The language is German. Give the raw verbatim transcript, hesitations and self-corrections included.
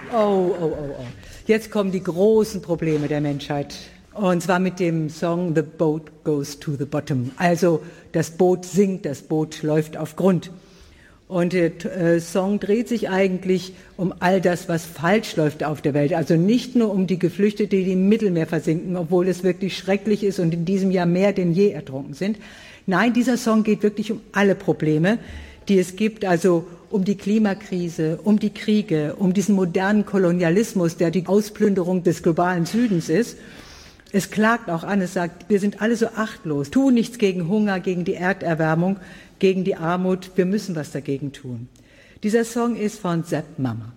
Oh, oh, oh, oh. Jetzt kommen die großen Probleme der Menschheit. Und zwar mit dem Song The Boat Goes to the Bottom. Also das Boot sinkt, das Boot läuft auf Grund. Und der äh, Song dreht sich eigentlich um all das, was falsch läuft auf der Welt. Also nicht nur um die Geflüchteten, die im Mittelmeer versinken, obwohl es wirklich schrecklich ist und in diesem Jahr mehr denn je ertrunken sind. Nein, dieser Song geht wirklich um alle Probleme, die es gibt, also um die Klimakrise, um die Kriege, um diesen modernen Kolonialismus, der die Ausplünderung des globalen Südens ist. Es klagt auch an, es sagt, wir sind alle so achtlos, tun nichts gegen Hunger, gegen die Erderwärmung, gegen die Armut, wir müssen was dagegen tun. Dieser Song ist von Sepp Mama.